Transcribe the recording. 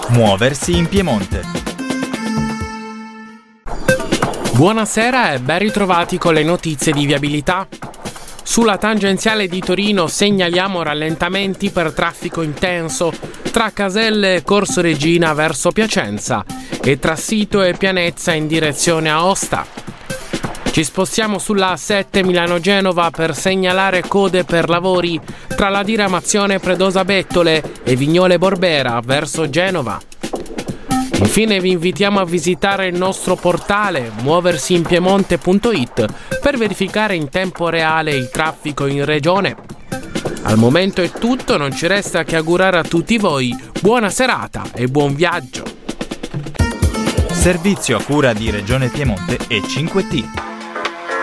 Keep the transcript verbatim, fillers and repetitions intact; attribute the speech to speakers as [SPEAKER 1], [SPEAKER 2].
[SPEAKER 1] Muoversi in Piemonte.
[SPEAKER 2] Buonasera e ben ritrovati con le notizie di viabilità. Sulla tangenziale di Torino segnaliamo rallentamenti per traffico intenso tra Caselle e Corso Regina verso Piacenza e tra Sito e Pianezza in direzione Aosta. Ci spostiamo sulla A sette Milano-Genova per segnalare code per lavori tra la diramazione Predosa-Bettole e Vignole-Borbera verso Genova. Infine vi invitiamo a visitare il nostro portale muoversiinpiemonte punto it per verificare in tempo reale il traffico in regione. Al momento è tutto, non ci resta che augurare a tutti voi buona serata e buon viaggio.
[SPEAKER 1] Servizio a cura di Regione Piemonte e cinque T.